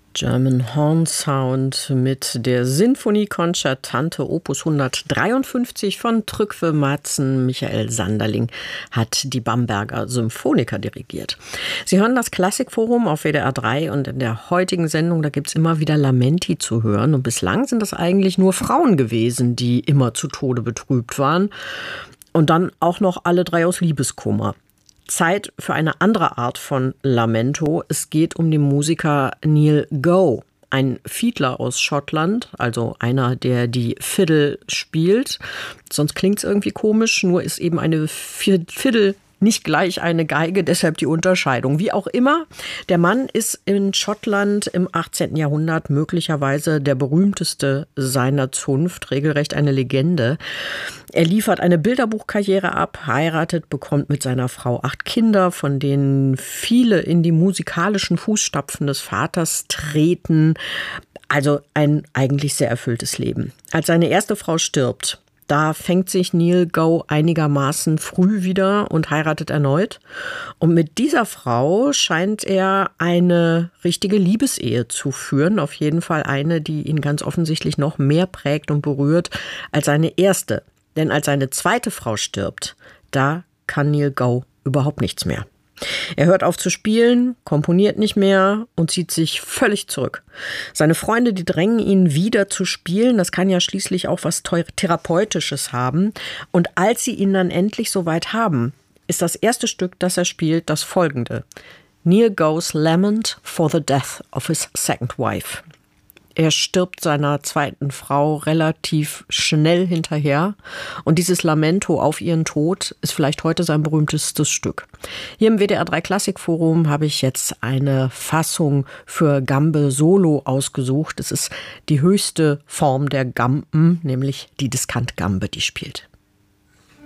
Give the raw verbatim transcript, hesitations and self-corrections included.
German Horn Sound mit der Sinfonie Concertante Opus hundertdreiundfünfzig von Trygve Madsen. Michael Sanderling hat die Bamberger Symphoniker dirigiert. Sie hören das Klassikforum auf W D R drei und in der heutigen Sendung, da gibt es immer wieder Lamenti zu hören. Und bislang sind das eigentlich nur Frauen gewesen, die immer zu Tode betrübt waren. Und dann auch noch alle drei aus Liebeskummer. Zeit für eine andere Art von Lamento. Es geht um den Musiker Neil Gow, ein Fiedler aus Schottland, also einer, der die Fiddle spielt. Sonst klingt es irgendwie komisch, nur ist eben eine Fiddle nicht gleich eine Geige, deshalb die Unterscheidung. Wie auch immer, der Mann ist in Schottland im achtzehnten Jahrhundert möglicherweise der berühmteste seiner Zunft, regelrecht eine Legende. Er liefert eine Bilderbuchkarriere ab, heiratet, bekommt mit seiner Frau acht Kinder, von denen viele in die musikalischen Fußstapfen des Vaters treten. Also ein eigentlich sehr erfülltes Leben. Als seine erste Frau stirbt, da fängt sich Neil Gow einigermaßen früh wieder und heiratet erneut. Und mit dieser Frau scheint er eine richtige Liebesehe zu führen. Auf jeden Fall eine, die ihn ganz offensichtlich noch mehr prägt und berührt als seine erste. Denn als seine zweite Frau stirbt, da kann Neil Gow überhaupt nichts mehr. Er hört auf zu spielen, komponiert nicht mehr und zieht sich völlig zurück. Seine Freunde, die drängen ihn wieder zu spielen. Das kann ja schließlich auch was Therapeutisches haben. Und als sie ihn dann endlich soweit haben, ist das erste Stück, das er spielt, das folgende. Neil Gow's Lament for the Death of his Second Wife. Er stirbt seiner zweiten Frau relativ schnell hinterher. Und dieses Lamento auf ihren Tod ist vielleicht heute sein berühmtestes Stück. Hier im W D R drei Klassikforum habe ich jetzt eine Fassung für Gambe Solo ausgesucht. Es ist die höchste Form der Gamben, nämlich die Diskantgambe, die spielt.